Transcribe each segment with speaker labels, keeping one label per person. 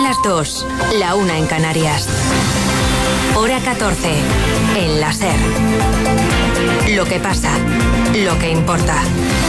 Speaker 1: las 2, la 1 en Canarias. Hora 14, en la SER. Lo que pasa, lo que importa.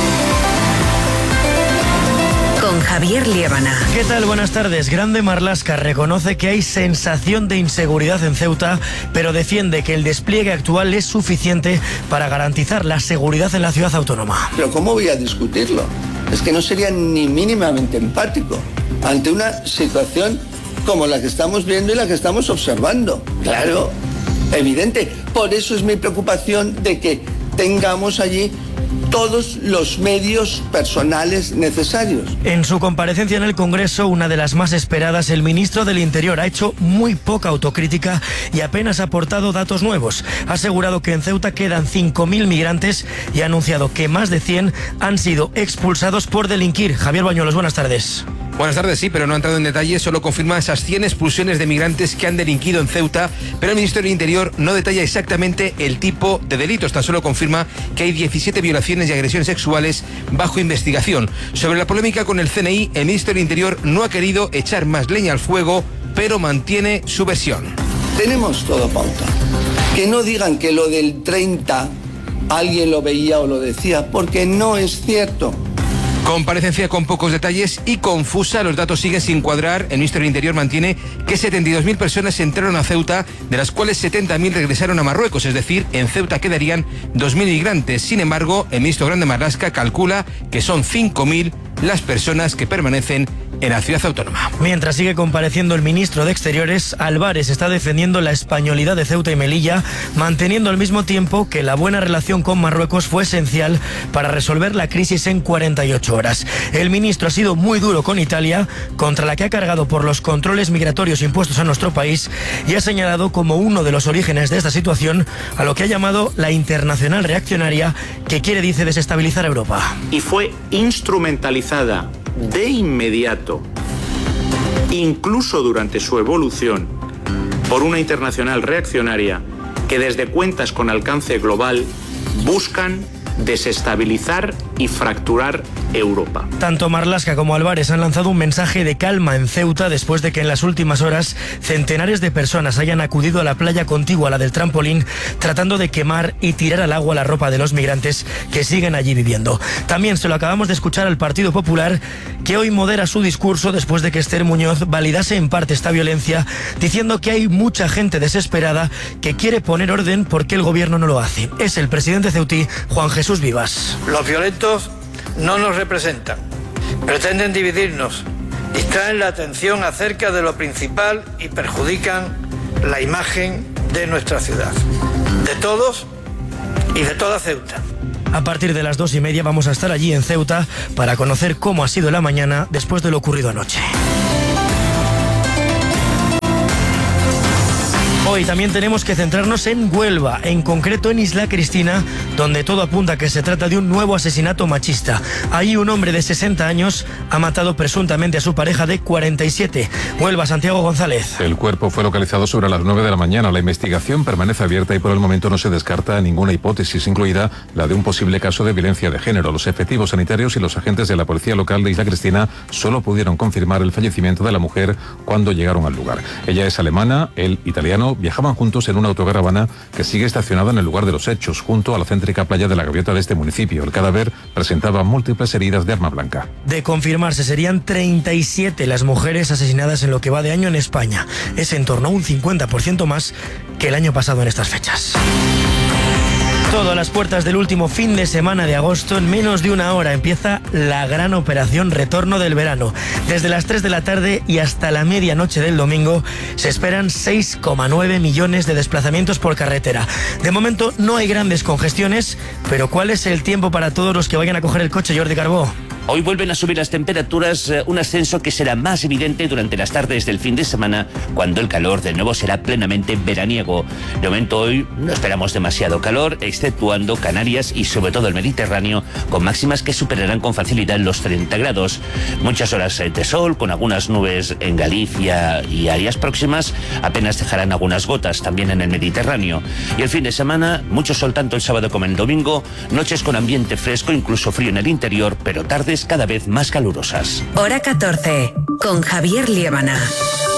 Speaker 1: Con Javier Liébana.
Speaker 2: ¿Qué tal? Buenas tardes. Grande Marlaska reconoce que hay sensación de inseguridad en Ceuta, pero defiende que el despliegue actual es suficiente para garantizar la seguridad en la ciudad autónoma.
Speaker 3: Pero ¿cómo voy a discutirlo? Es que no sería ni mínimamente empático ante una situación como la que estamos viendo y la que estamos observando. Claro, evidente. Por eso es mi preocupación de que tengamos allí todos los medios personales necesarios.
Speaker 2: En su comparecencia en el Congreso, una de las más esperadas, el ministro del Interior ha hecho muy poca autocrítica y apenas ha aportado datos nuevos. Ha asegurado que en Ceuta quedan 5.000 migrantes y ha anunciado que más de 100 han sido expulsados por delinquir. Javier Bañuelos, buenas tardes.
Speaker 4: Buenas tardes, sí, pero no ha entrado en detalles, solo confirma esas 100 expulsiones de migrantes que han delinquido en Ceuta, pero el Ministerio del Interior no detalla exactamente el tipo de delitos, tan solo confirma que hay 17 violaciones y agresiones sexuales bajo investigación. Sobre la polémica con el CNI, el Ministerio del Interior no ha querido echar más leña al fuego, pero mantiene su versión.
Speaker 3: Tenemos todo pauta. Que no digan que lo del 30 alguien lo veía o lo decía, porque no es cierto.
Speaker 4: Comparecencia con pocos detalles y confusa, los datos siguen sin cuadrar. El Ministerio del Interior mantiene que 72.000 personas entraron a Ceuta, de las cuales 70.000 regresaron a Marruecos, es decir, en Ceuta quedarían 2.000 migrantes. Sin embargo, el ministro Grande Marlaska calcula que son 5.000 las personas que permanecen en la ciudad autónoma.
Speaker 2: Mientras sigue compareciendo el ministro de Exteriores, Álvarez está defendiendo la españolidad de Ceuta y Melilla, manteniendo al mismo tiempo que la buena relación con Marruecos fue esencial para resolver la crisis en 48 horas. El ministro ha sido muy duro con Italia, contra la que ha cargado por los controles migratorios impuestos a nuestro país, y ha señalado como uno de los orígenes de esta situación a lo que ha llamado la internacional reaccionaria, que quiere, dice, desestabilizar Europa.
Speaker 5: Y fue instrumentalizada de inmediato, incluso durante su evolución, por una internacional reaccionaria que desde cuentas con alcance global buscan desestabilizar y fracturar Europa.
Speaker 2: Tanto Marlaska como Álvarez han lanzado un mensaje de calma en Ceuta después de que en las últimas horas centenares de personas hayan acudido a la playa contigua a la del trampolín, tratando de quemar y tirar al agua la ropa de los migrantes que siguen allí viviendo. También se lo acabamos de escuchar al Partido Popular, que hoy modera su discurso después de que Esther Muñoz validase en parte esta violencia, diciendo que hay mucha gente desesperada que quiere poner orden porque el gobierno no lo hace. Es el presidente ceutí, Juan Jesús Vivas.
Speaker 6: Los violentos no nos representan, pretenden dividirnos, distraen la atención acerca de lo principal y perjudican la imagen de nuestra ciudad, de todos y de toda Ceuta.
Speaker 2: A partir de las 2:30 vamos a estar allí en Ceuta para conocer cómo ha sido la mañana después de lo ocurrido anoche. Hoy también tenemos que centrarnos en Huelva, en concreto en Isla Cristina, donde todo apunta a que se trata de un nuevo asesinato machista. Ahí un hombre de 60 años ha matado presuntamente a su pareja de 47. Huelva, Santiago González.
Speaker 7: El cuerpo fue localizado sobre las 9 de la mañana. La investigación permanece abierta y por el momento no se descarta ninguna hipótesis, incluida la de un posible caso de violencia de género. Los efectivos sanitarios y los agentes de la policía local de Isla Cristina solo pudieron confirmar el fallecimiento de la mujer cuando llegaron al lugar. Ella es alemana, él italiano. Viajaban juntos en una autocaravana que sigue estacionada en el lugar de los hechos, junto a la céntrica playa de la Gaviota de este municipio. El cadáver presentaba múltiples heridas de arma blanca.
Speaker 2: De confirmarse, serían 37 las mujeres asesinadas en lo que va de año en España. Es en torno a un 50% más que el año pasado en estas fechas. Todo a las puertas del último fin de semana de agosto. En menos de una hora empieza la gran operación Retorno del Verano. Desde las 3 de la tarde y hasta la medianoche del domingo se esperan 6,9 millones de desplazamientos por carretera. De momento no hay grandes congestiones, pero ¿cuál es el tiempo para todos los que vayan a coger el coche, Jordi Carbó?
Speaker 8: Hoy vuelven a subir las temperaturas, un ascenso que será más evidente durante las tardes del fin de semana, cuando el calor de nuevo será plenamente veraniego. De momento hoy no esperamos demasiado calor, exceptuando Canarias y sobre todo el Mediterráneo, con máximas que superarán con facilidad los 30 grados. Muchas horas de sol, con algunas nubes en Galicia y áreas próximas, apenas dejarán algunas gotas también en el Mediterráneo. Y el fin de semana, mucho sol tanto el sábado como el domingo, noches con ambiente fresco, incluso frío en el interior, pero tardes cada vez más calurosas.
Speaker 1: Hora 14, con Javier Liébana.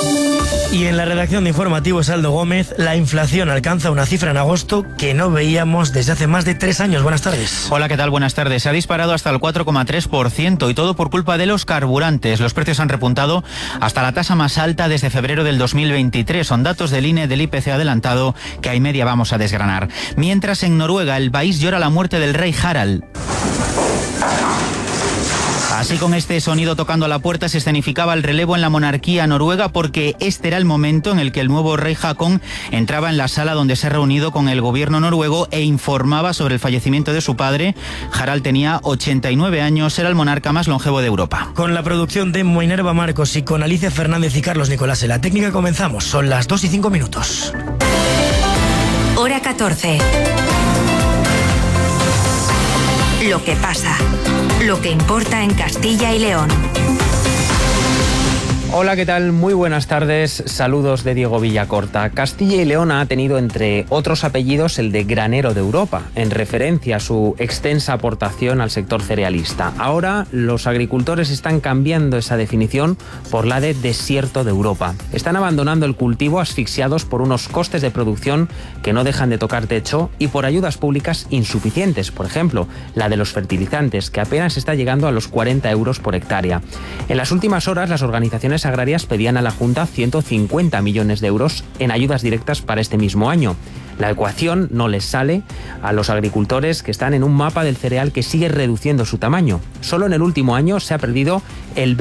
Speaker 2: Y en la redacción de Informativo Saldo Gómez, la inflación alcanza una cifra en agosto que no veíamos desde hace más de 3 años. Buenas tardes.
Speaker 9: Hola, ¿qué tal? Buenas tardes. Se ha disparado hasta el 4,3% y todo por culpa de los carburantes. Los precios han repuntado hasta la tasa más alta desde febrero del 2023. Son datos del INE del IPC adelantado que a y media vamos a desgranar. Mientras en Noruega el país llora la muerte del rey Harald. Así, con este sonido tocando a la puerta, se escenificaba el relevo en la monarquía noruega, porque este era el momento en el que el nuevo rey Haakon entraba en la sala donde se ha reunido con el gobierno noruego e informaba sobre el fallecimiento de su padre. Harald tenía 89 años, era el monarca más longevo de Europa.
Speaker 2: Con la producción de Minerva Marcos y con Alicia Fernández y Carlos Nicolás en la técnica comenzamos. Son las 2:05.
Speaker 1: Hora 14. Lo que pasa, lo que importa en Castilla y León.
Speaker 10: Hola, ¿qué tal? Muy buenas tardes. Saludos de Diego Villacorta. Castilla y León ha tenido, entre otros apellidos, el de granero de Europa, en referencia a su extensa aportación al sector cerealista. Ahora, los agricultores están cambiando esa definición por la de desierto de Europa. Están abandonando el cultivo asfixiados por unos costes de producción que no dejan de tocar techo y por ayudas públicas insuficientes. Por ejemplo, la de los fertilizantes, que apenas está llegando a los 40 euros por hectárea. En las últimas horas, las organizaciones agrarias pedían a la Junta 150 millones de euros en ayudas directas para este mismo año. La ecuación no les sale a los agricultores, que están en un mapa del cereal que sigue reduciendo su tamaño. Solo en el último año se ha perdido el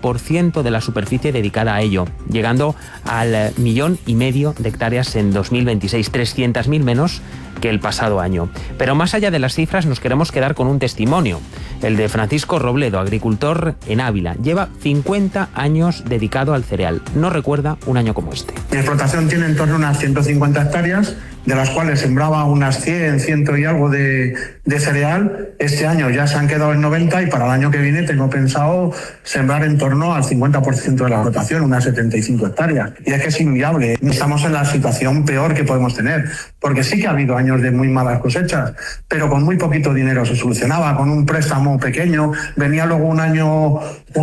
Speaker 10: 20% de la superficie dedicada a ello, llegando al 1,5 millones de hectáreas en 2026, 300.000 menos que el pasado año. Pero más allá de las cifras, nos queremos quedar con un testimonio, el de Francisco Robledo, agricultor en Ávila. Lleva 50 años dedicado al cereal. No recuerda un año como este.
Speaker 11: Mi explotación tiene en torno a unas 150 hectáreas, de las cuales sembraba unas 100 y algo de cereal. Este año ya se han quedado en 90 y para el año que viene tengo pensado sembrar en torno al 50% de la explotación, unas 75 hectáreas. Y es que es inviable. Estamos en la situación peor que podemos tener, porque sí que ha habido años de muy malas cosechas, pero con muy poquito dinero se solucionaba, con un préstamo pequeño. Venía luego un año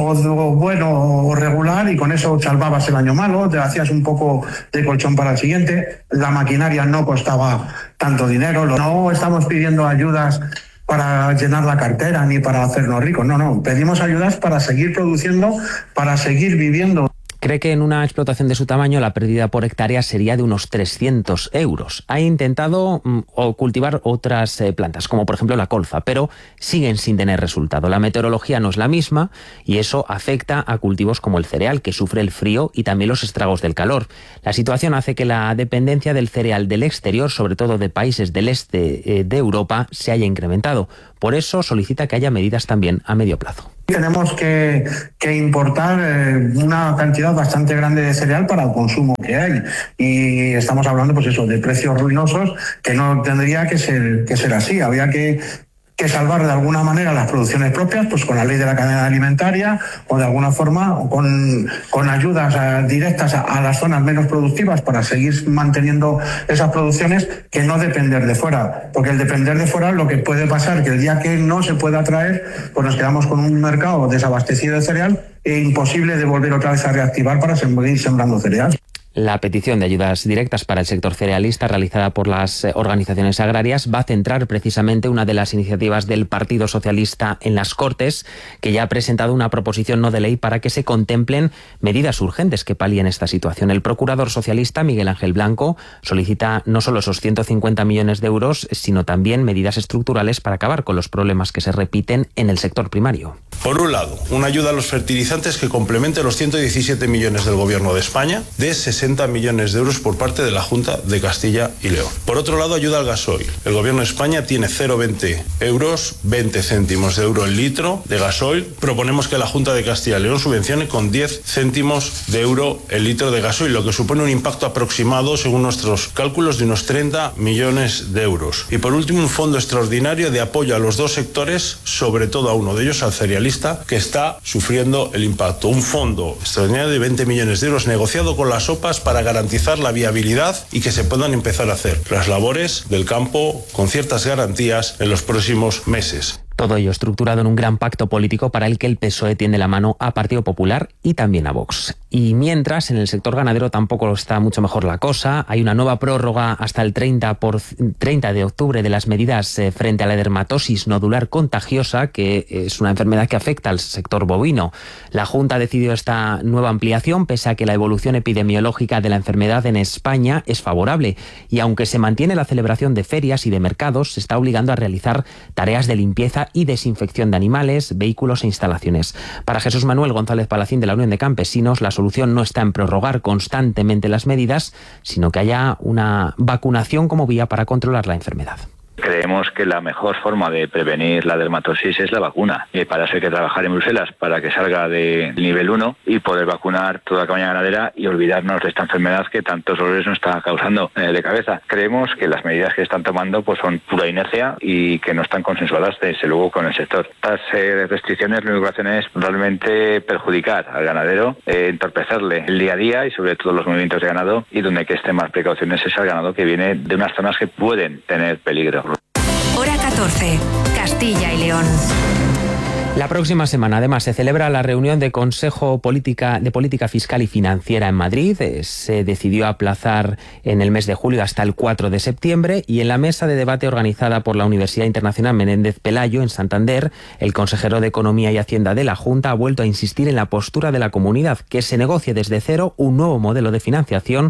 Speaker 11: bueno o regular y con eso salvabas el año malo, te hacías un poco de colchón para el siguiente. La maquinaria no costaba tanto dinero. No estamos pidiendo ayudas para llenar la cartera ni para hacernos ricos. No. Pedimos ayudas para seguir produciendo, para seguir viviendo.
Speaker 10: Cree que en una explotación de su tamaño la pérdida por hectárea sería de unos 300 euros. Ha intentado cultivar otras plantas, como por ejemplo la colza, pero siguen sin tener resultado. La meteorología no es la misma y eso afecta a cultivos como el cereal, que sufre el frío y también los estragos del calor. La situación hace que la dependencia del cereal del exterior, sobre todo de países del este de Europa, se haya incrementado. Por eso solicita que haya medidas también a medio plazo.
Speaker 11: Tenemos que importar una cantidad bastante grande de cereal para el consumo que hay. Y estamos hablando, pues eso, de precios ruinosos que no tendría que ser así. Habría que salvar de alguna manera las producciones propias, pues con la ley de la cadena alimentaria o de alguna forma con ayudas directas a las zonas menos productivas para seguir manteniendo esas producciones, que no depender de fuera. Porque el depender de fuera, lo que puede pasar que el día que no se pueda traer, pues nos quedamos con un mercado desabastecido de cereal e imposible de volver otra vez a reactivar para seguir sembrando cereal.
Speaker 10: La petición de ayudas directas para el sector cerealista realizada por las organizaciones agrarias va a centrar precisamente una de las iniciativas del Partido Socialista en las Cortes, que ya ha presentado una proposición no de ley para que se contemplen medidas urgentes que palien esta situación. El procurador socialista, Miguel Ángel Blanco, solicita no solo esos 150 millones de euros, sino también medidas estructurales para acabar con los problemas que se repiten en el sector primario.
Speaker 12: Por un lado, una ayuda a los fertilizantes que complemente los 117 millones del Gobierno de España, de 60 millones de euros por parte de la Junta de Castilla y León. Por otro lado, ayuda al gasoil. El Gobierno de España tiene 0,20 euros, 20 céntimos de euro el litro de gasoil. Proponemos que la Junta de Castilla y León subvencione con 10 céntimos de euro el litro de gasoil, lo que supone un impacto aproximado, según nuestros cálculos, de unos 30 millones de euros. Y por último, un fondo extraordinario de apoyo a los dos sectores, sobre todo a uno de ellos, al cerealista, que está sufriendo el impacto. Un fondo extraordinario de 20 millones de euros negociado con las OPAs para garantizar la viabilidad y que se puedan empezar a hacer las labores del campo con ciertas garantías en los próximos meses.
Speaker 10: Todo ello estructurado en un gran pacto político para el que el PSOE tiende la mano a Partido Popular y también a Vox. Y mientras, en el sector ganadero tampoco está mucho mejor la cosa. Hay una nueva prórroga hasta el 30 de octubre de las medidas frente a la dermatosis nodular contagiosa, que es una enfermedad que afecta al sector bovino. La Junta ha decidido esta nueva ampliación pese a que la evolución epidemiológica de la enfermedad en España es favorable. Y aunque se mantiene la celebración de ferias y de mercados, se está obligando a realizar tareas de limpieza y desinfección de animales, vehículos e instalaciones. Para Jesús Manuel González Palacín de la Unión de Campesinos, la solución no está en prorrogar constantemente las medidas, sino que haya una vacunación como vía para controlar la enfermedad.
Speaker 13: Creemos que la mejor forma de prevenir la dermatosis es la vacuna. Para eso hay que trabajar en Bruselas para que salga de nivel 1 y poder vacunar toda la cabaña ganadera y olvidarnos de esta enfermedad que tantos dolores nos está causando de cabeza. Creemos que las medidas que están tomando pues son pura inercia y que no están consensuadas desde luego con el sector. Estas restricciones lo único que hacen es realmente perjudicar al ganadero, entorpecerle el día a día y sobre todo los movimientos de ganado, y donde hay que estar más precauciones es al ganado que viene de unas zonas que pueden tener peligro.
Speaker 1: Hora 14, Castilla y León.
Speaker 10: La próxima semana, además, se celebra la reunión de Consejo de Política Fiscal y Financiera en Madrid. Se decidió aplazar en el mes de julio hasta el 4 de septiembre y en la mesa de debate organizada por la Universidad Internacional Menéndez Pelayo en Santander, el consejero de Economía y Hacienda de la Junta ha vuelto a insistir en la postura de la comunidad, que se negocie desde cero un nuevo modelo de financiación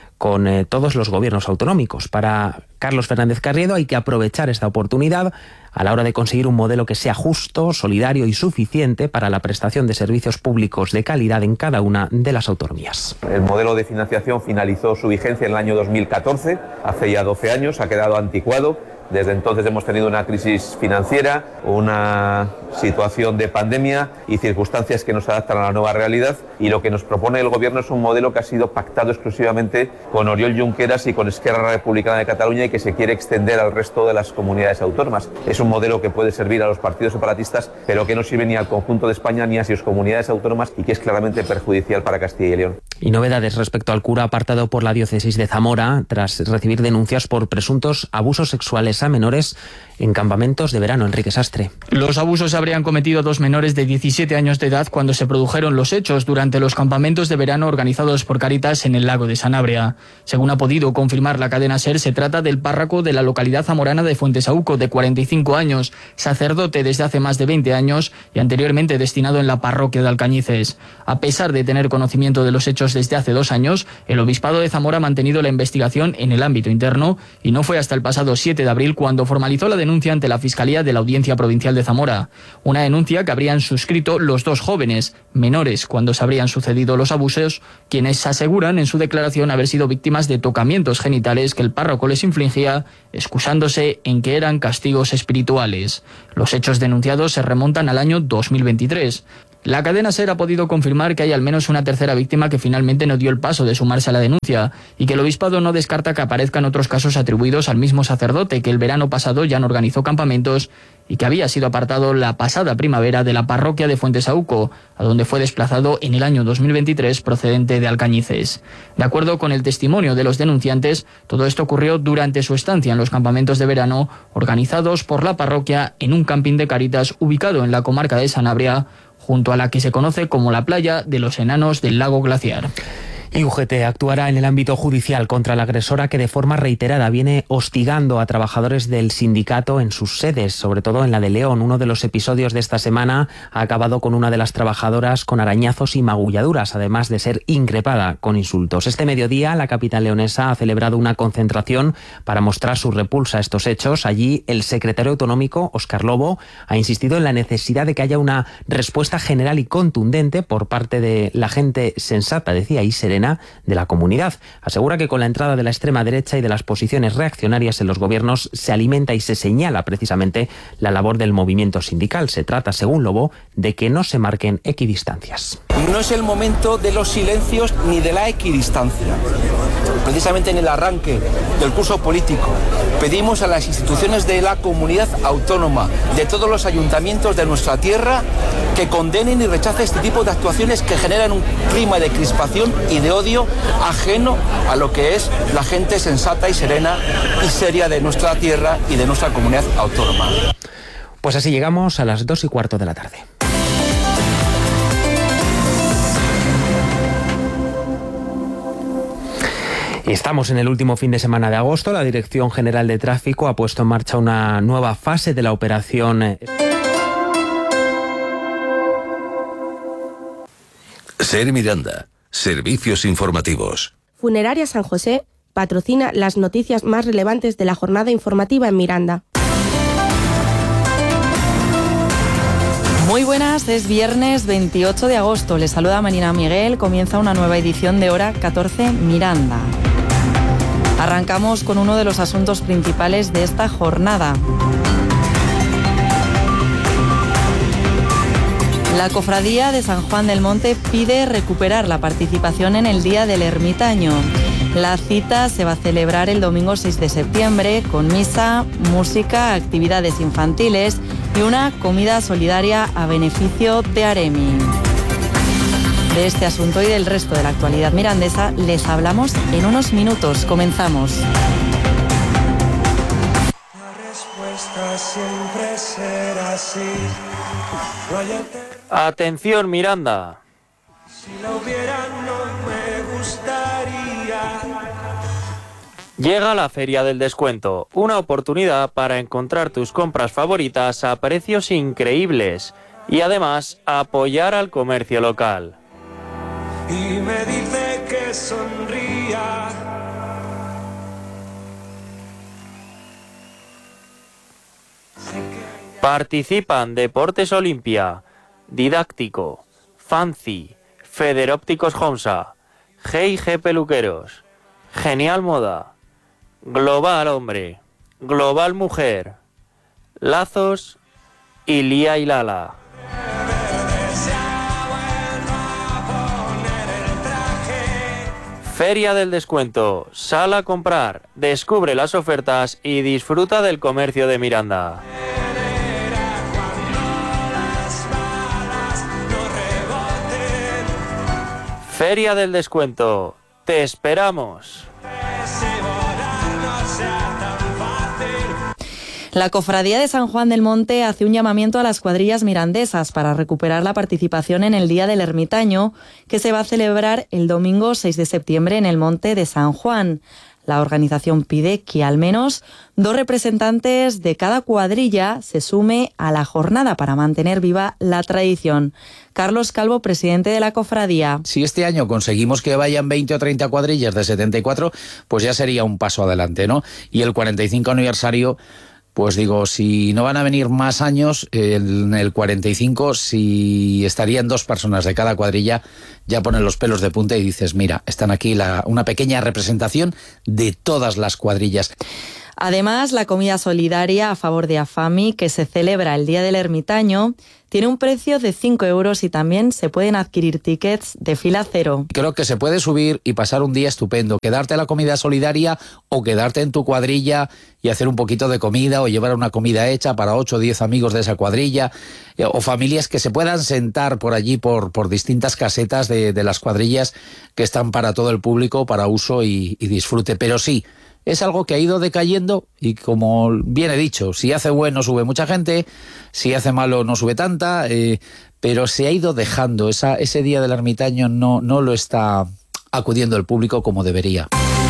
Speaker 10: con todos los gobiernos autonómicos. Para Carlos Fernández Carriedo hay que aprovechar esta oportunidad a la hora de conseguir un modelo que sea justo, solidario y suficiente para la prestación de servicios públicos de calidad en cada una de las autonomías.
Speaker 14: El modelo de financiación finalizó su vigencia en el año 2014, hace ya 12 años, ha quedado anticuado. Desde entonces hemos tenido una crisis financiera, una situación de pandemia y circunstancias que nos adaptan a la nueva realidad, y lo que nos propone el Gobierno es un modelo que ha sido pactado exclusivamente con Oriol Junqueras y con Esquerra Republicana de Cataluña y que se quiere extender al resto de las comunidades autónomas. Es un modelo que puede servir a los partidos separatistas, pero que no sirve ni al conjunto de España ni a sus comunidades autónomas y que es claramente perjudicial para Castilla y León.
Speaker 10: Y novedades respecto al cura apartado por la diócesis de Zamora tras recibir denuncias por presuntos abusos sexuales a menores en campamentos de verano. Enrique Sastre.
Speaker 15: Los abusos habrían cometido 2 menores de 17 años de edad cuando se produjeron los hechos durante los campamentos de verano organizados por Cáritas en el lago de Sanabria. Según ha podido confirmar la cadena SER, se trata del párroco de la localidad zamorana de Fuentesauco, de 45 años, sacerdote desde hace más de 20 años y anteriormente destinado en la parroquia de Alcañices. A pesar de tener conocimiento de los hechos desde hace 2 años, el Obispado de Zamora ha mantenido la investigación en el ámbito interno y no fue hasta el pasado 7 de abril cuando formalizó la denuncia ante la Fiscalía de la Audiencia Provincial de Zamora. Una denuncia que habrían suscrito los 2 jóvenes, menores cuando se habrían sucedido los abusos, quienes aseguran en su declaración haber sido víctimas de tocamientos genitales que el párroco les infligía, excusándose en que eran castigos espirituales. Los hechos denunciados se remontan al año 2023. La cadena SER ha podido confirmar que hay al menos una tercera víctima que finalmente no dio el paso de sumarse a la denuncia y que el Obispado no descarta que aparezcan otros casos atribuidos al mismo sacerdote que el verano pasado ya no organizó campamentos y que había sido apartado la pasada primavera de la parroquia de Fuentesauco, a donde fue desplazado en el año 2023 procedente de Alcañices. De acuerdo con el testimonio de los denunciantes, todo esto ocurrió durante su estancia en los campamentos de verano organizados por la parroquia en un camping de Cáritas ubicado en la comarca de Sanabria, junto a la que se conoce como la playa de los enanos del lago Glaciar.
Speaker 10: Y UGT actuará en el ámbito judicial contra la agresora que de forma reiterada viene hostigando a trabajadores del sindicato en sus sedes, sobre todo en la de León. Uno de los episodios de esta semana ha acabado con una de las trabajadoras con arañazos y magulladuras, además de ser increpada con insultos. Este mediodía, la capital leonesa ha celebrado una concentración para mostrar su repulsa a estos hechos. Allí, el secretario autonómico, Óscar Lobo, ha insistido en la necesidad de que haya una respuesta general y contundente por parte de la gente sensata, decía, y serena de la comunidad. Asegura que con la entrada de la extrema derecha y de las posiciones reaccionarias en los gobiernos se alimenta y se señala precisamente la labor del movimiento sindical. Se trata, según Lobo, de que no se marquen equidistancias.
Speaker 16: No es el momento de los silencios ni de la equidistancia. Precisamente en el arranque del curso político pedimos a las instituciones de la comunidad autónoma, de todos los ayuntamientos de nuestra tierra, que condenen y rechacen este tipo de actuaciones que generan un clima de crispación y de odio ajeno a lo que es la gente sensata y serena y seria de nuestra tierra y de nuestra comunidad autónoma.
Speaker 10: Pues así llegamos a las 2:15 de la tarde. Estamos en el último fin de semana de agosto. La Dirección General de Tráfico ha puesto en marcha una nueva fase de la operación.
Speaker 17: Ser Miranda, servicios informativos.
Speaker 18: Funeraria San José patrocina las noticias más relevantes de la jornada informativa en Miranda.
Speaker 19: Muy buenas, es viernes 28 de agosto. Les saluda Marina Miguel. Comienza una nueva edición de Hora 14 Miranda. Arrancamos con uno de los asuntos principales de esta jornada. La Cofradía de San Juan del Monte pide recuperar la participación en el Día del Ermitaño. La cita se va a celebrar el domingo 6 de septiembre con misa, música, actividades infantiles y una comida solidaria a beneficio de Aremi. De este asunto y del resto de la actualidad mirandesa les hablamos en unos minutos. Comenzamos.
Speaker 20: La respuesta siempre será sí.
Speaker 10: Atención, Miranda.
Speaker 20: Si la hubiera no me gustaría.
Speaker 10: Llega la Feria del Descuento, una oportunidad para encontrar tus compras favoritas a precios increíbles y además apoyar al comercio local.
Speaker 20: Y me dice que sonría.
Speaker 10: Participan Deportes Olimpia, Didáctico, Fancy, Federópticos Homsa, G&G Peluqueros, Genial Moda, Global Hombre, Global Mujer, Lazos y Lía y Lala. Feria del Descuento, sal a comprar, descubre las ofertas y disfruta del comercio de Miranda. Feria del Descuento, te esperamos.
Speaker 19: La Cofradía de San Juan del Monte hace un llamamiento a las cuadrillas mirandesas para recuperar la participación en el Día del Ermitaño, que se va a celebrar el domingo 6 de septiembre en el Monte de San Juan. La organización pide que al menos 2 representantes de cada cuadrilla se sume a la jornada para mantener viva la tradición. Carlos Calvo, presidente de la cofradía.
Speaker 21: Si este año conseguimos que vayan 20 o 30 cuadrillas de 74, pues ya sería un paso adelante, ¿no? Y el 45 aniversario... Pues digo, si no van a venir más años, en el 45, si estarían 2 personas de cada cuadrilla, ya ponen los pelos de punta y dices, mira, están aquí una pequeña representación de todas las cuadrillas.
Speaker 19: Además, la comida solidaria a favor de AFAMI, que se celebra el Día del Ermitaño, tiene un precio de 5 euros y también se pueden adquirir tickets de fila cero.
Speaker 21: Creo que se puede subir y pasar un día estupendo, quedarte a la comida solidaria o quedarte en tu cuadrilla y hacer un poquito de comida o llevar una comida hecha para 8 o 10 amigos de esa cuadrilla o familias que se puedan sentar por allí por distintas casetas de las cuadrillas que están para todo el público, para uso y disfrute. Pero sí, es algo que ha ido decayendo y, como bien he dicho, si hace bueno sube mucha gente, si hace malo no sube tanta, pero se ha ido dejando. Ese Día del Ermitaño no lo está acudiendo el público como debería.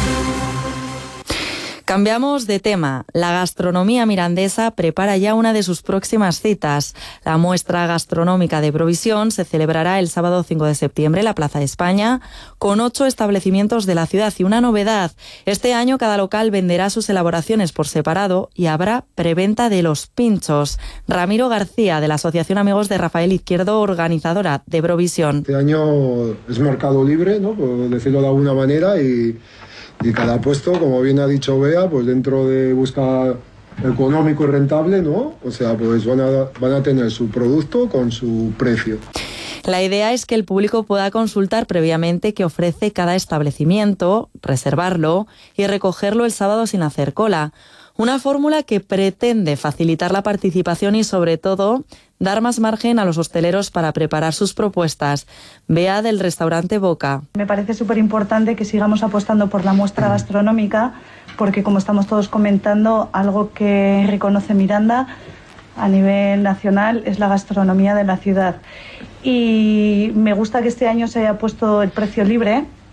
Speaker 19: Cambiamos de tema. La gastronomía mirandesa prepara ya una de sus próximas citas. La muestra gastronómica de Provisión se celebrará el sábado 5 de septiembre en la Plaza de España, con 8 establecimientos de la ciudad. Y una novedad, este año cada local venderá sus elaboraciones por separado y habrá preventa de los pinchos. Ramiro García, de la Asociación Amigos de Rafael Izquierdo, organizadora de Provisión.
Speaker 22: Este año es mercado libre, ¿no?, por decirlo de alguna manera, y cada puesto, como bien ha dicho Bea, pues dentro de busca económico y rentable, ¿no? O sea, pues van a tener su producto con su precio.
Speaker 19: La idea es que el público pueda consultar previamente qué ofrece cada establecimiento, reservarlo y recogerlo el sábado sin hacer cola. Una fórmula que pretende facilitar la participación y, sobre todo, dar más margen a los hosteleros para preparar sus propuestas. Bea, del restaurante Boca.
Speaker 23: Me parece súper importante que sigamos apostando por la muestra gastronómica, porque, como estamos todos comentando, algo que reconoce Miranda a nivel nacional es la gastronomía de la ciudad. Y me gusta que este año se haya puesto el precio libre,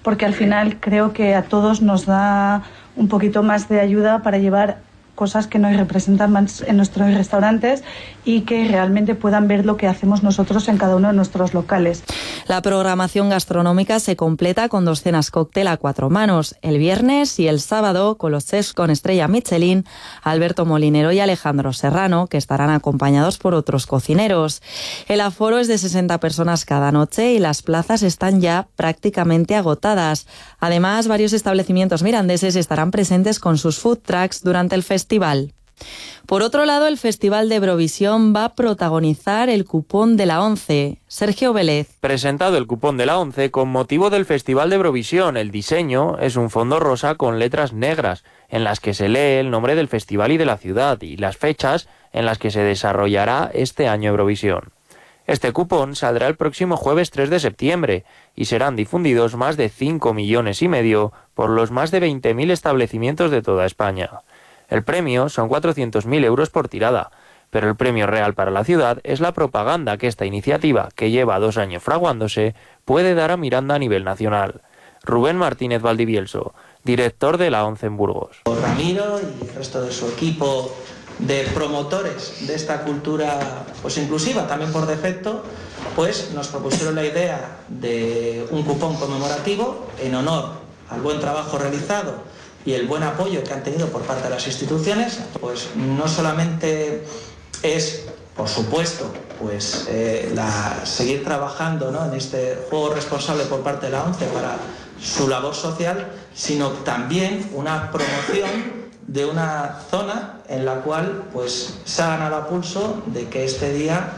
Speaker 23: porque al final creo que a todos nos da un poquito más de ayuda para llevar cosas que nos representan más en nuestros restaurantes y que realmente puedan ver lo que hacemos nosotros en cada uno de nuestros locales.
Speaker 19: La programación gastronómica se completa con 2 cenas cóctel a 4 manos, el viernes y el sábado con los chefs con estrella Michelin, Alberto Molinero y Alejandro Serrano, que estarán acompañados por otros cocineros. El aforo es de 60 personas cada noche y las plazas están ya prácticamente agotadas. Además, varios establecimientos mirandeses estarán presentes con sus food trucks durante el festival. Por otro lado, el Festival de Eurovisión va a protagonizar el cupón de la ONCE. Sergio Vélez.
Speaker 3: Presentado el cupón de la ONCE con motivo del Festival de Eurovisión. El diseño es un fondo rosa con letras negras, en las que se lee el nombre del festival y de la ciudad, y las fechas en las que se desarrollará este año Eurovisión. Este cupón saldrá el próximo jueves 3 de septiembre y serán difundidos más de 5,5 millones por los más de 20.000 establecimientos de toda España. El premio son 400.000 euros por tirada, pero el premio real para la ciudad es la propaganda que esta iniciativa, que lleva 2 años fraguándose, puede dar a Miranda a nivel nacional. Rubén Martínez Valdivielso, director de la ONCE en Burgos.
Speaker 4: Ramiro y el resto de su equipo de promotores de esta cultura pues inclusiva, también por defecto, pues nos propusieron la idea de un cupón conmemorativo en honor al buen trabajo realizado y el buen apoyo que han tenido por parte de las instituciones. Pues no solamente es, por supuesto, pues seguir trabajando, ¿no?, en este juego responsable por parte de la ONCE para su labor social, sino también una promoción de una zona en la cual pues se ha ganado a pulso de que ese día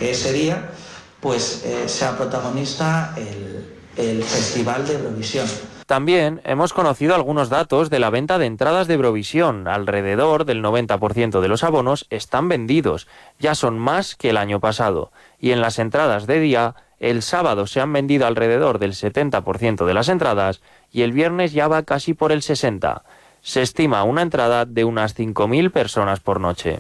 Speaker 4: pues sea protagonista el Festival de Eurovisión.
Speaker 3: También hemos conocido algunos datos de la venta de entradas de Eurovisión. Alrededor del 90% de los abonos están vendidos, ya son más que el año pasado. Y en las entradas de día, el sábado se han vendido alrededor del 70% de las entradas y el viernes ya va casi por el 60%. Se estima una entrada de unas 5.000 personas por noche.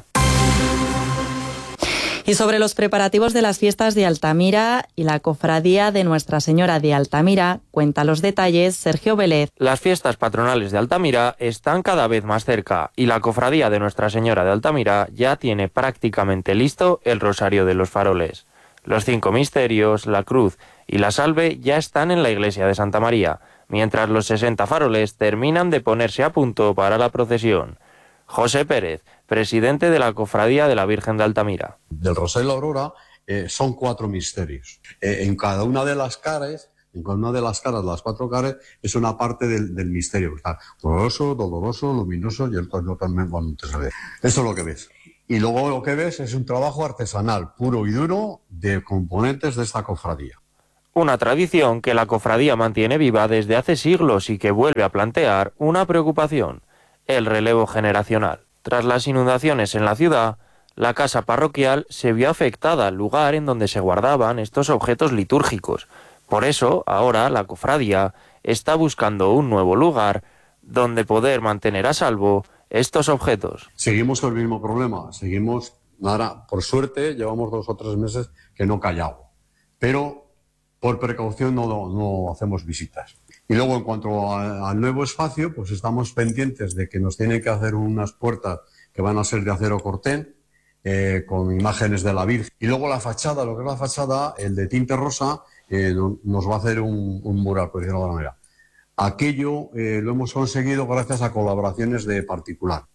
Speaker 19: Y sobre los preparativos de las fiestas de Altamira y la cofradía de Nuestra Señora de Altamira, cuenta los detalles Sergio Vélez.
Speaker 3: Las fiestas patronales de Altamira están cada vez más cerca y la cofradía de Nuestra Señora de Altamira ya tiene prácticamente listo el Rosario de los Faroles. Los 5 misterios, la cruz y la salve ya están en la iglesia de Santa María, mientras los 60 faroles terminan de ponerse a punto para la procesión. José Pérez, presidente de la Cofradía de la Virgen de Altamira.
Speaker 5: Del Rosario y la Aurora son 4 misterios. En cada una de las caras, las 4 caras, es una parte del misterio. Está doloroso, luminoso y el otro también, bueno, te sabe. Eso es lo que ves. Y luego lo que ves es un trabajo artesanal, puro y duro, de componentes de esta cofradía.
Speaker 3: Una tradición que la cofradía mantiene viva desde hace siglos y que vuelve a plantear una preocupación: el relevo generacional. Tras las inundaciones en la ciudad, la casa parroquial se vio afectada al lugar en donde se guardaban estos objetos litúrgicos. Por eso, ahora la cofradía está buscando un nuevo lugar donde poder mantener a salvo estos objetos.
Speaker 5: Seguimos con el mismo problema. Ahora, por suerte, llevamos 2 o 3 meses que no cae agua. Pero por precaución no hacemos visitas. Y luego, en cuanto al nuevo espacio, pues estamos pendientes de que nos tienen que hacer unas puertas que van a ser de acero corten, con imágenes de la Virgen. Y luego la fachada, lo que es la fachada, el de tinte rosa, nos va a hacer un mural, por decirlo de alguna manera. Aquello lo hemos conseguido gracias a colaboraciones de particular.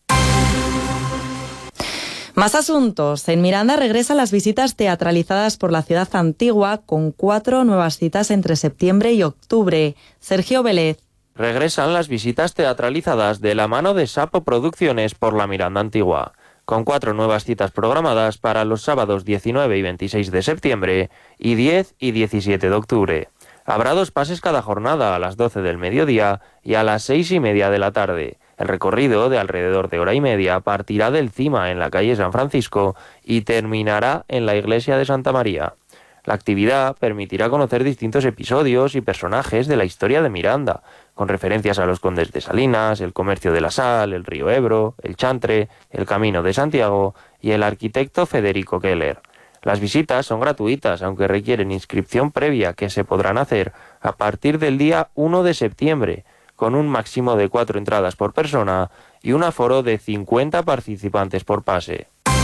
Speaker 19: Más asuntos. En Miranda regresan las visitas teatralizadas por la ciudad antigua con 4 nuevas citas entre septiembre y octubre. Sergio Vélez.
Speaker 3: Regresan las visitas teatralizadas de la mano de Sapo Producciones por la Miranda Antigua, con 4 nuevas citas programadas para los sábados 19 y 26 de septiembre y 10 y 17 de octubre. Habrá 2 pases cada jornada, a las 12 del mediodía y a las 6:30 de la tarde. El recorrido, de alrededor de 1h30, partirá del Cima, en la calle San Francisco, y terminará en la iglesia de Santa María. La actividad permitirá conocer distintos episodios y personajes de la historia de Miranda, con referencias a los condes de Salinas, el comercio de la sal, el río Ebro, el Chantre, el Camino de Santiago y el arquitecto Federico Keller. Las visitas son gratuitas, aunque requieren inscripción previa que se podrán hacer a partir del día 1 de septiembre, con un máximo de 4 entradas por persona y un aforo de 50 participantes por pase.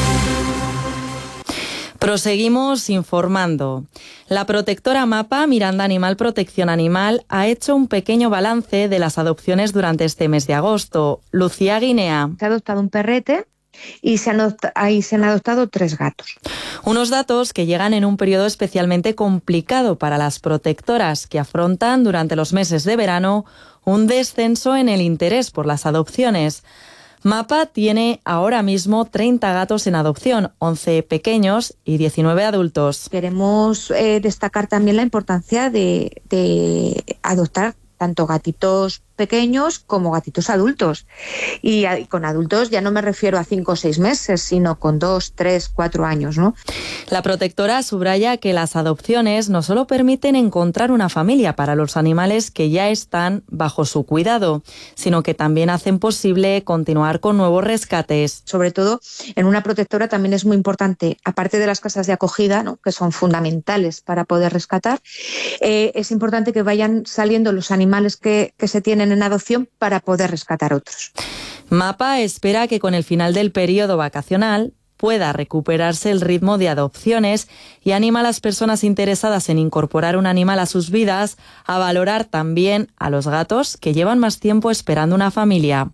Speaker 19: Proseguimos informando. La protectora MAPA, Miranda Animal Protección Animal, ha hecho un pequeño balance de las adopciones durante este mes de agosto. Lucía Guinea.
Speaker 6: Se ha adoptado un perrete y se han adoptado 3 gatos.
Speaker 19: Unos datos que llegan en un periodo especialmente complicado para las protectoras, que afrontan durante los meses de verano un descenso en el interés por las adopciones. MAPA tiene ahora mismo 30 gatos en adopción, 11 pequeños y 19 adultos.
Speaker 6: Queremos destacar también la importancia de adoptar tanto gatitos pequeños como gatitos adultos. Y con adultos ya no me refiero a 5 o 6 meses, sino con 2, 3, 4 años, ¿no?
Speaker 19: La protectora subraya que las adopciones no solo permiten encontrar una familia para los animales que ya están bajo su cuidado, sino que también hacen posible continuar con nuevos rescates.
Speaker 6: Sobre todo, en una protectora también es muy importante, aparte de las casas de acogida, ¿no?, que son fundamentales para poder rescatar, es importante que vayan saliendo los animales que se tienen en adopción para poder rescatar otros.
Speaker 19: MAPA espera que con el final del periodo vacacional pueda recuperarse el ritmo de adopciones y anima a las personas interesadas en incorporar un animal a sus vidas a valorar también a los gatos que llevan más tiempo esperando una familia.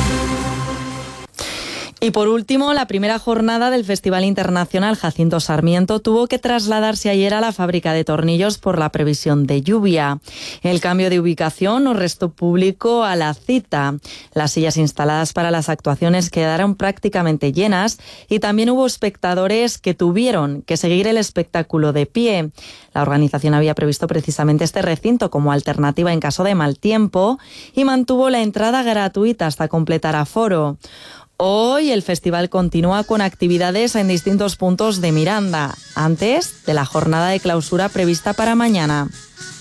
Speaker 19: Y por último, la primera jornada del Festival Internacional Jacinto Sarmiento tuvo que trasladarse ayer a la fábrica de tornillos por la previsión de lluvia. El cambio de ubicación no restó público a la cita. Las sillas instaladas para las actuaciones quedaron prácticamente llenas y también hubo espectadores que tuvieron que seguir el espectáculo de pie. La organización había previsto precisamente este recinto como alternativa en caso de mal tiempo y mantuvo la entrada gratuita hasta completar aforo. Hoy el festival continúa con actividades en distintos puntos de Miranda, antes de la jornada de clausura prevista para mañana.